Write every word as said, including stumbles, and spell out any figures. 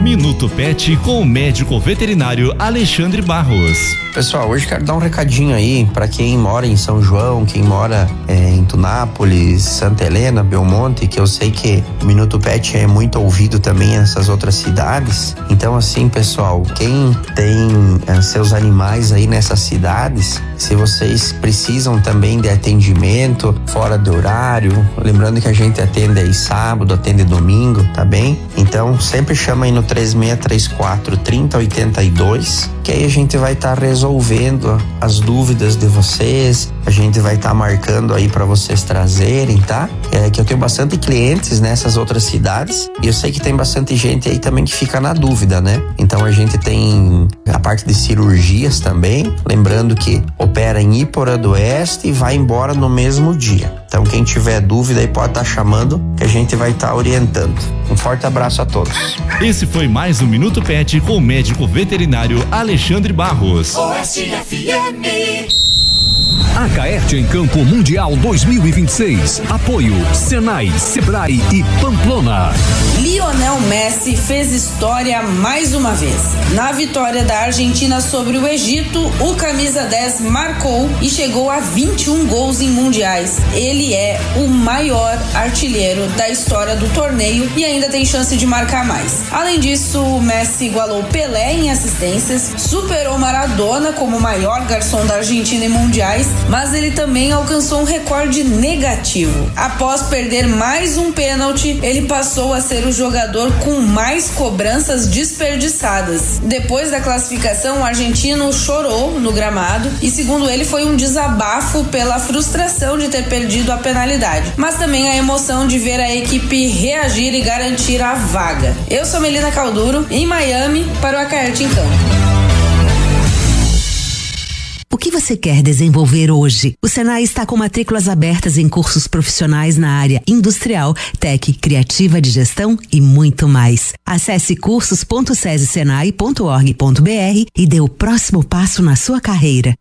Minuto Pet com o médico veterinário Alexandre Barros. Pessoal, hoje quero dar um recadinho aí para quem mora em São João, quem mora é, em Tunápolis, Santa Helena, Belmonte, que eu sei que o Minuto Pet é muito ouvido também nessas outras cidades. Então, assim, pessoal, quem tem é, seus animais aí nessas cidades, se vocês precisam também de atendimento fora do horário, lembrando que a gente atende aí sábado, atende domingo, tá bem? Então, sempre chama aí no três seis três quatro, trinta oitenta e dois, que aí a gente vai estar tá resolvendo as dúvidas de vocês, a gente vai estar tá marcando aí para vocês trazerem, tá? É que eu tenho bastante clientes nessas outras cidades e eu sei que tem bastante gente aí também que fica na dúvida, né? Então a gente tem a parte de cirurgias também, lembrando que opera em Iporã do Oeste e vai embora no mesmo dia. Então quem tiver dúvida aí pode estar tá chamando que a gente vai estar tá orientando. Um forte abraço a todos. Esse foi mais um Minuto Pet com o médico veterinário Alexandre Barros. Oeste F M. A Caerte em Campo Mundial dois mil e vinte e seis. Apoio Senai, Sebrae e Pamplona. Lionel Messi fez história mais uma vez. Na vitória da Argentina sobre o Egito, o camisa dez marcou e chegou a vinte e um gols em mundiais. Ele é o maior artilheiro da história do torneio e ainda tem chance de marcar mais. Além disso, o Messi igualou Pelé em assistências, superou Maradona como o maior garçom da Argentina em mundiais, mas ele também alcançou um recorde negativo. Após perder mais um pênalti, ele passou a ser o jogador com mais cobranças desperdiçadas. Depois da classificação, o argentino chorou no gramado e, segundo ele, foi um desabafo pela frustração de ter perdido a penalidade, mas também a emoção de ver a equipe reagir e garantir a vaga. Eu sou Melina Calduro, em Miami, para o A Caerte em Campo. O que você quer desenvolver hoje? O Senai está com matrículas abertas em cursos profissionais na área industrial, tech, criativa de gestão e muito mais. Acesse cursos ponto sesi senai ponto org ponto br e dê o próximo passo na sua carreira.